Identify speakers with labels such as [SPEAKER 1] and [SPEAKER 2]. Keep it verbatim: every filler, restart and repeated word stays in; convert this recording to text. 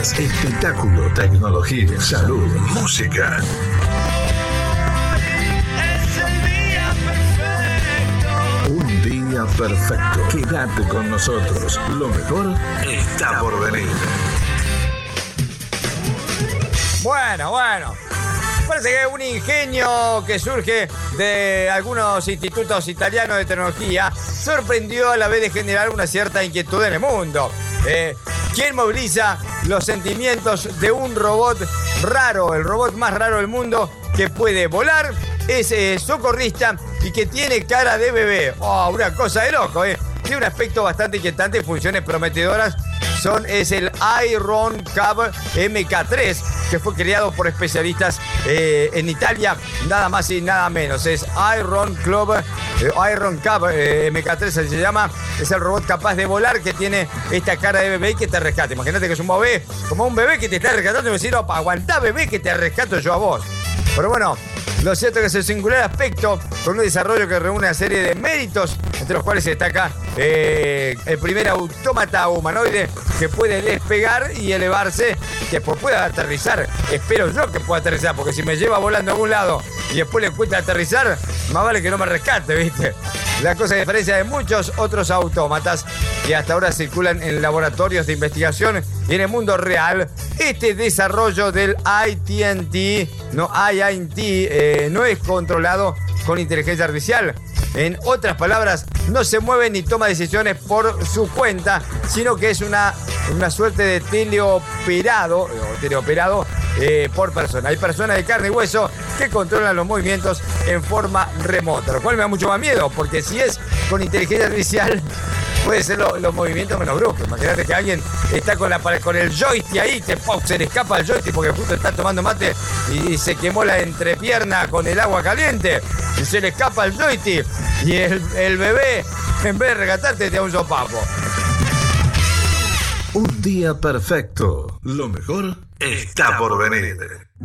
[SPEAKER 1] noticias, espectáculo, tecnología, salud, música. Un día perfecto. Quédate con nosotros. Lo mejor está por venir.
[SPEAKER 2] Bueno, bueno. Parece que un ingenio que surge de algunos institutos italianos de tecnología sorprendió a la vez de generar una cierta inquietud en el mundo. Eh, ¿Quién moviliza los sentimientos de un robot raro, el robot más raro del mundo, que puede volar, es eh, socorrista y que tiene cara de bebé? Oh, una cosa de loco, ¿eh? Tiene un aspecto bastante inquietante y funciones prometedoras. Son, es el Iron Cub M K tres, que fue creado por especialistas eh, en Italia, nada más y nada menos. Es Iron Club, eh, Iron Cub eh, M K tres se llama. Es el robot capaz de volar, que tiene esta cara de bebé y que te rescata. Imagínate que es un bebé, como un bebé que te está rescatando y me dice, no, aguantá, bebé, que te rescato yo a vos. Pero bueno, lo cierto es que es el singular aspecto, con un desarrollo que reúne una serie de méritos, entre los cuales se destaca eh, el primer autómata humanoide que puede despegar y elevarse, que pues pueda aterrizar. Espero yo que pueda aterrizar, porque si me lleva volando a algún lado y después le cuesta aterrizar, más vale que no me rescate, ¿viste? La cosa a diferencia de muchos otros autómatas que hasta ahora circulan en laboratorios de investigación y en el mundo real, este desarrollo del I T N T, no I N T, eh, no es controlado con inteligencia artificial. En otras palabras, no se mueve ni toma decisiones por su cuenta, sino que es una, una suerte de teleoperado, o teleoperado eh, por persona. Hay personas de carne y hueso que controlan los movimientos en forma remota, lo cual me da mucho más miedo, porque si es con inteligencia artificial, puede ser lo, los movimientos menos bruscos. Imagínate que alguien está con, la, con el joystick ahí, que ¡pum!, se le escapa el joystick porque justo está tomando mate y, y se quemó la entrepierna con el agua caliente y se le escapa el joystick y el, el bebé, en vez de rescatarte, te da un sopapo.
[SPEAKER 1] Un día perfecto. Lo mejor está por venir.